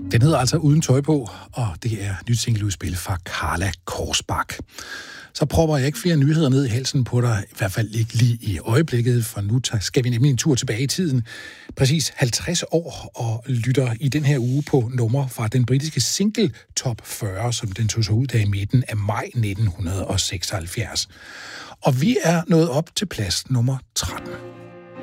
Den hedder altså Uden tøj på, og det er nyt singleudspil fra Karla Korsbak. Så propper jeg ikke flere nyheder ned i halsen på dig, i hvert fald ikke lige i øjeblikket, for nu skal vi nemlig en tur tilbage i tiden. Præcis 50 år, og lytter i den her uge på nummer fra den britiske single Top 40, som den tog sig ud af i midten af maj 1976. Og vi er nået op til plads nummer 13.